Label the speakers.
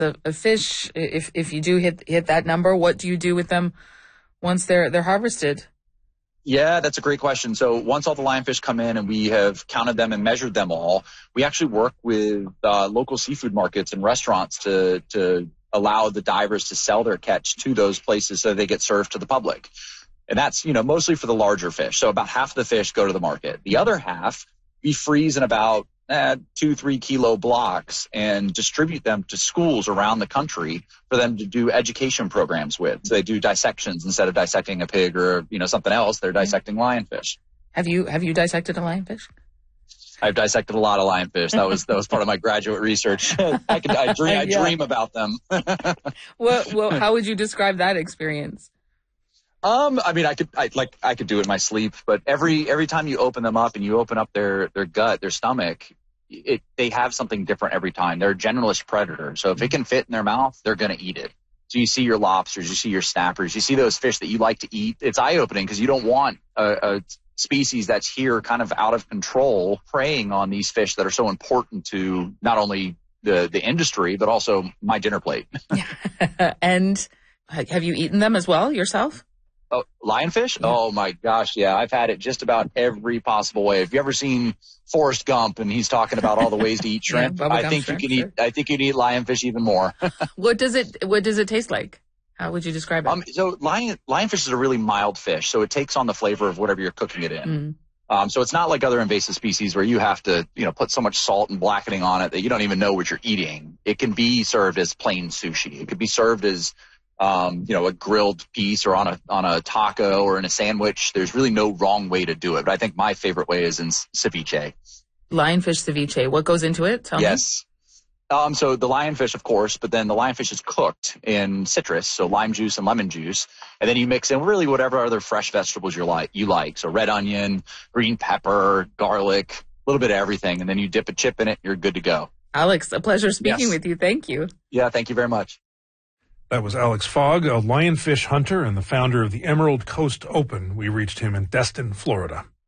Speaker 1: The fish, if you do hit that number, what do you do with them once they're harvested?
Speaker 2: Yeah, that's a great question. So once all the lionfish come in and we have counted them and measured them all, we actually work with local seafood markets and restaurants to allow the divers to sell their catch to those places so they get served to the public. And that's, mostly for the larger fish. So about half of the fish go to the market. The other half, we freeze in about 2-3 kilo blocks and distribute them to schools around the country for them to do education programs with. So they do dissections instead of dissecting a pig or, something else. They're dissecting lionfish.
Speaker 1: Have you dissected a lionfish?
Speaker 2: I've dissected a lot of lionfish. That was part of my graduate research. I dream about them.
Speaker 1: Well, how would you describe that experience?
Speaker 2: I could do it in my sleep, but every time you open them up and you open up their gut, their stomach, they have something different every time. They're a generalist predator. So if it can fit in their mouth, they're going to eat it. So you see your lobsters, you see your snappers, you see those fish that you like to eat. It's eye-opening because you don't want a species that's here kind of out of control preying on these fish that are so important to not only the industry, but also my dinner plate.
Speaker 1: And have you eaten them as well yourself?
Speaker 2: Oh, lionfish?
Speaker 1: Yeah.
Speaker 2: Oh my gosh, yeah. I've had it just about every possible way. Have you ever seen Forrest Gump and he's talking about all the ways to eat shrimp? I think you can eat lionfish even more.
Speaker 1: What does it taste like? How would you describe it?
Speaker 2: So lionfish is a really mild fish, so it takes on the flavor of whatever you're cooking it in. So it's not like other invasive species where you have to, put so much salt and blackening on it that you don't even know what you're eating. It can be served as plain sushi. It could be served as a grilled piece or on a taco or in a sandwich. There's really no wrong way to do it. But I think my favorite way is in ceviche.
Speaker 1: Lionfish ceviche. What goes into it? Tell me.
Speaker 2: Yes. So the lionfish, of course, but then the lionfish is cooked in citrus, so lime juice and lemon juice. And then you mix in really whatever other fresh vegetables you like. So red onion, green pepper, garlic, a little bit of everything. And then you dip a chip in it. You're good to go.
Speaker 1: Alex, a pleasure speaking with you. Thank you.
Speaker 2: Yeah, thank you very much.
Speaker 3: That was Alex Fogg, a lionfish hunter and the founder of the Emerald Coast Open. We reached him in Destin, Florida.